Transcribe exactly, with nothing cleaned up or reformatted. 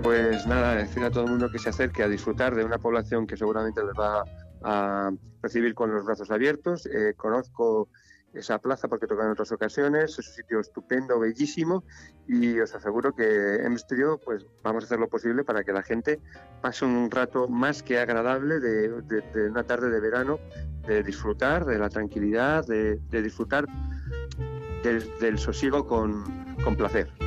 Pues nada, decir a todo el mundo que se acerque a disfrutar de una población que seguramente les va a recibir con los brazos abiertos. Eh, conozco esa plaza porque he tocado en otras ocasiones, es un sitio estupendo, bellísimo, y os aseguro que en estudio pues vamos a hacer lo posible para que la gente pase un rato más que agradable de, de, de una tarde de verano, de disfrutar de la tranquilidad, de, de disfrutar del, del sosiego con, con placer.